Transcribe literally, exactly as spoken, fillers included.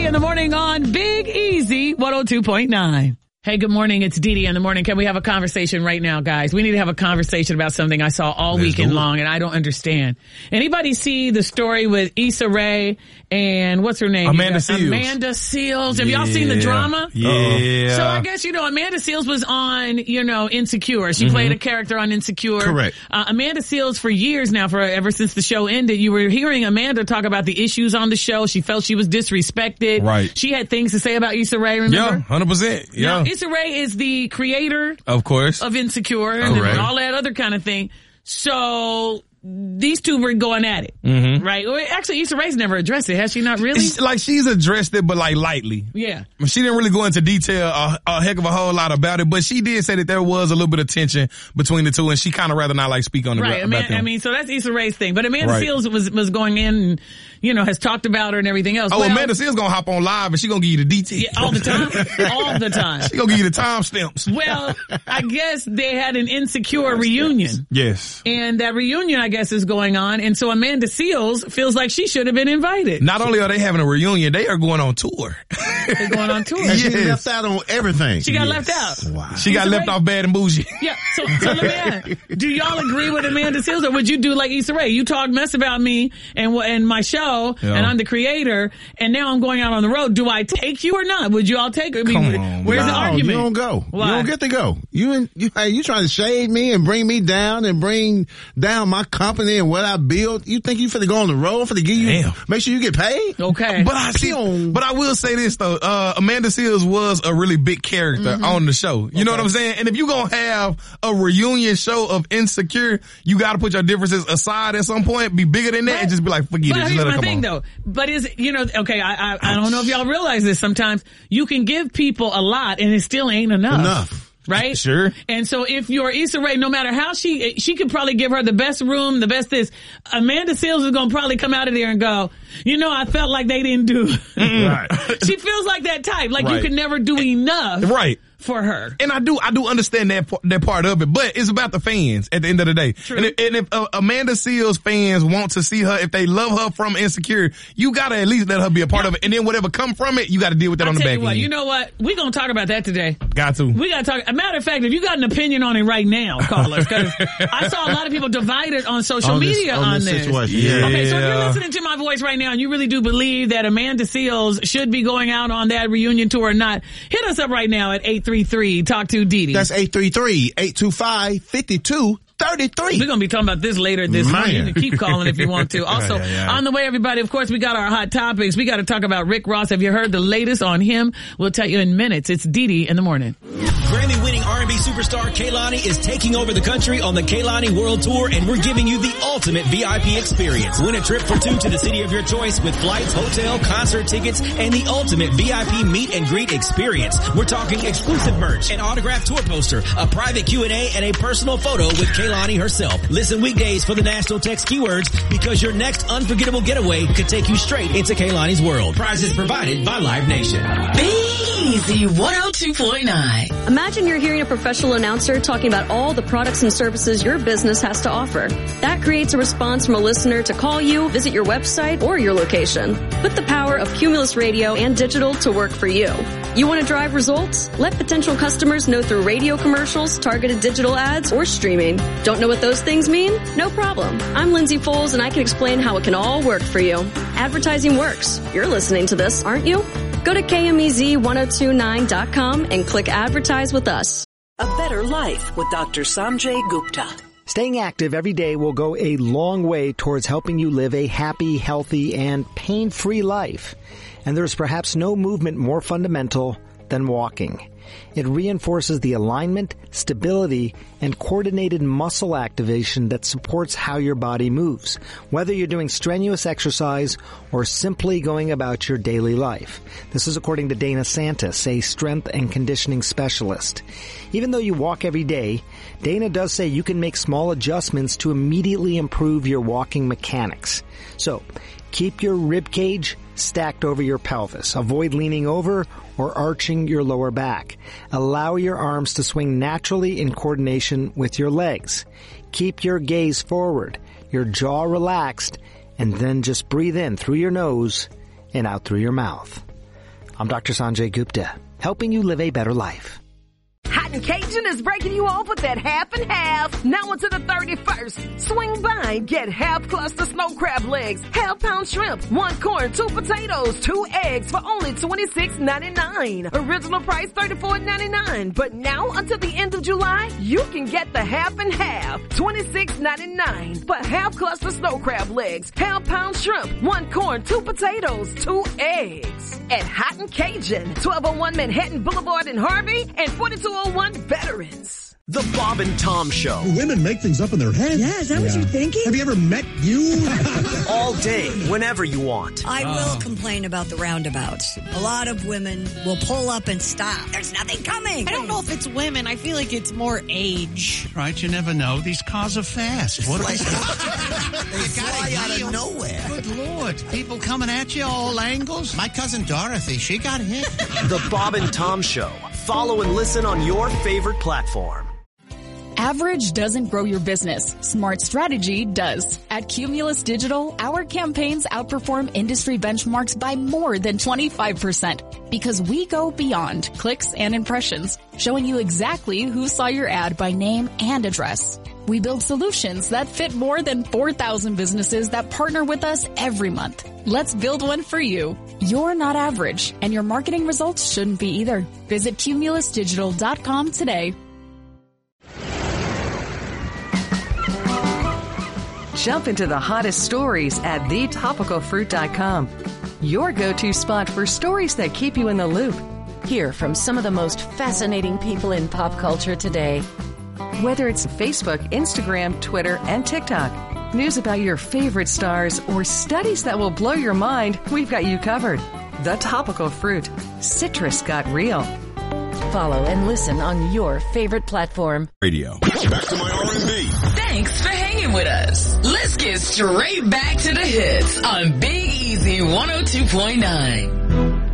in the morning on Big Easy one oh two point nine. Hey, good morning. It's Dee Dee in the morning. Can we have a conversation right now, guys? We need to have a conversation about something I saw all Let's weekend long and I don't understand. Anybody see the story with Issa Rae and what's her name? Amanda Seales. Amanda Seales. Have yeah. y'all seen the drama? Yeah. So I guess, you know, Amanda Seales was on, you know, Insecure. She mm-hmm. played a character on Insecure. Correct. Uh, Amanda Seales for years now, for ever since the show ended, you were hearing Amanda talk about the issues on the show. She felt she was disrespected. Right. She had things to say about Issa Rae, remember? Yeah, one hundred percent. Yeah. Now, Issa Rae is the creator, of course, of Insecure and, right. and all that other kind of thing. So these two were going at it, mm-hmm. right? Well, actually, Issa Rae's never addressed it, has she? Not really. It's like she's addressed it, but like lightly. Yeah, she didn't really go into detail a, a heck of a whole lot about it, but she did say that there was a little bit of tension between the two, and she kind of rather not like speak on it. Right. About I mean, I mean, so that's Issa Rae's thing, but Amanda right. Seales was was going in and, you know, has talked about her and everything else. Oh, well, Amanda Seales gonna hop on live and she gonna give you the details. Yeah, all the time, all the time. She gonna give you the timestamps. Well, I guess they had an Insecure reunion. Yes. And that reunion, I guess, is going on. And so Amanda Seales feels like she should have been invited. Not only are they having a reunion, they are going on tour. They're going on tour. And yes. she left out on everything. She got yes. left out. Wow. She got left off Bad and Bougie. Yeah. So, so let me ask, do y'all agree with Amanda Seales, or would you do like Issa Rae? You talk mess about me and and my show, yeah. and I'm the creator, and now I'm going out on the road. Do I take you or not? Would you all take her? I mean, Come on, where's no, the argument? You don't go. Why? You don't get to go. You, you, hey, you trying to shade me and bring me down and bring down my company and what I built. You think you finna go on the road for to give you, Damn. make sure you get paid? Okay. But I see, but I will say this though, uh, Amanda Seales was a really big character mm-hmm. on the show. You okay. know what I'm saying? And if you gonna have a reunion show of Insecure, you gotta put your differences aside at some point, be bigger than that, but, and just be like, forget but it. Just here's let it my come thing on. though. But is, you know, okay, I, I, I don't know if y'all realize this sometimes. You can give people a lot and it still ain't enough. Enough. Right? Sure. And so if you're Issa Rae, no matter how she, she could probably give her the best room, the best this. Amanda Seales is going to probably come out of there and go, you know, I felt like they didn't do. Right. She feels like that type. Like right. you can never do enough. Right. For her. And I do, I do understand that, that part of it, but it's about the fans at the end of the day. True. And if, and if uh, Amanda Seales fans want to see her, if they love her from Insecure, you gotta at least let her be a part yeah. of it. And then whatever come from it, you gotta deal with that I'll on the tell back you what, end. You know what? We're gonna talk about that today. Got to. We gotta talk. A matter of fact, if you got an opinion on it right now, call us. Cause I saw a lot of people divided on social on media this, on, on this. this. Situation. Yeah. Okay, so if you're listening to my voice right now and you really do believe that Amanda Seales should be going out on that reunion tour or not, hit us up right now at eight three three talk to Dee Dee. That's eight three three, eight two five, five two thirty-three. We're going to be talking about this later this Man. morning. You can keep calling if you want to. Also, yeah, yeah. on the way, everybody, of course, we got our hot topics. We got to talk about Rick Ross. Have you heard the latest on him? We'll tell you in minutes. It's Dee Dee in the morning. Grammy-winning R and B superstar Kehlani is taking over the country on the Kehlani World Tour, and we're giving you the ultimate V I P experience. Win a trip for two to the city of your choice with flights, hotel, concert tickets, and the ultimate V I P meet and greet experience. We're talking exclusive merch, an autographed tour poster, a private Q and A, and a personal photo with Kehlani herself. Listen weekdays for the national text keywords, because your next unforgettable getaway could take you straight into Kehlani's world. Prizes provided by Live Nation. Be Easy one oh two point nine. Imagine you're hearing a professional announcer talking about all the products and services your business has to offer. That creates a response from a listener to call you, visit your website, or your location. Put the power of Cumulus Radio and digital to work for you. You want to drive results? Let potential customers know through radio commercials, targeted digital ads, or streaming. Don't know what those things mean? No problem. I'm Lindsay Foles, and I can explain how it can all work for you. Advertising works. You're listening to this, aren't you? Go to K M E Z ten twenty-nine dot com and click Advertise with us. A better life with Doctor Sanjay Gupta. Staying active every day will go a long way towards helping you live a happy, healthy, and pain-free life. And there's perhaps no movement more fundamental than walking. It reinforces the alignment, stability, and coordinated muscle activation that supports how your body moves, whether you're doing strenuous exercise or simply going about your daily life. This is according to Dana Santis, a strength and conditioning specialist. Even though you walk every day, Dana does say you can make small adjustments to immediately improve your walking mechanics. So, keep your rib cage stacked over your pelvis. Avoid leaning over or arching your lower back. Allow your arms to swing naturally in coordination with your legs. Keep your gaze forward, your jaw relaxed, and then just breathe in through your nose and out through your mouth. I'm Doctor Sanjay Gupta, helping you live a better life. Hot and Cajun is breaking you off with that half and half. Now until the thirty-first. Swing by and get half cluster snow crab legs, half pound shrimp, one corn, two potatoes, two eggs for only twenty-six ninety-nine. Original price thirty-four ninety-nine. But now until the end of July, you can get the half and half, twenty-six ninety-nine. For half cluster snow crab legs, half pound shrimp, one corn, two potatoes, two eggs. At Hot and Cajun, twelve oh one Manhattan Boulevard in Harvey and forty-two oh one Veterans. The Bob and Tom Show. Women make things up in their heads. Yeah, is that yeah. what you're thinking? Have you ever met you? All day, whenever you want. I oh. will complain about the roundabouts. A lot of women will pull up and stop. There's nothing coming. I don't know if it's women. I feel like it's more age. Right, you never know. These cars are fast. What like, they fly out of nowhere. Good Lord. People coming at you all angles. My cousin Dorothy, she got hit. The Bob and Tom Show. Follow and listen on your favorite platform. Average doesn't grow your business. Smart strategy does. At Cumulus Digital, our campaigns outperform industry benchmarks by more than twenty-five percent because we go beyond clicks and impressions, showing you exactly who saw your ad by name and address. We build solutions that fit more than four thousand businesses that partner with us every month. Let's build one for you. You're not average, and your marketing results shouldn't be either. Visit cumulus digital dot com today. Jump into the hottest stories at the topical fruit dot com. Your go-to spot for stories that keep you in the loop. Hear from some of the most fascinating people in pop culture today. Whether it's Facebook, Instagram, Twitter, and TikTok, news about your favorite stars, or studies that will blow your mind, we've got you covered. The Topical Fruit. Citrus got real. Follow and listen on your favorite platform. Radio. Back to my R and B. Thanks for hanging with us. Let's get straight back to the hits on Big Easy one oh two point nine.